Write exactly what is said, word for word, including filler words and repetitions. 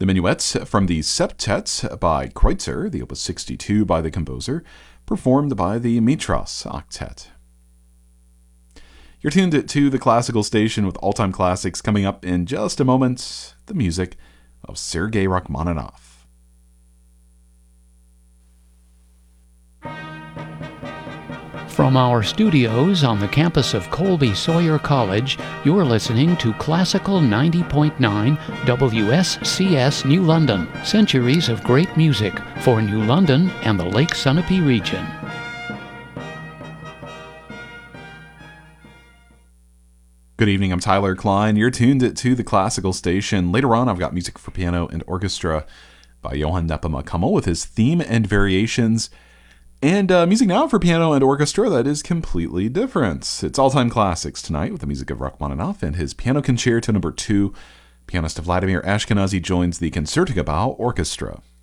The minuets from the Septet by Kreutzer, the Opus sixty-two by the composer, performed by the Mitras Octet. You're tuned to the Classical Station with all-time classics. Coming up in just a moment, the music of Sergei Rachmaninoff. From our studios on the campus of Colby Sawyer College, you're listening to Classical ninety point nine W S C S New London, centuries of great music for New London and the Lake Sunapee region. Good evening, I'm Tyler Klein. You're tuned to the Classical Station. Later on, I've got music for piano and orchestra by Johann Nepomuk Hummel with his theme and variations. And uh, music now for piano and orchestra that is completely different. It's all-time classics tonight with the music of Rachmaninoff and his Piano Concerto number two. Pianist Vladimir Ashkenazy joins the Concertgebouw Orchestra.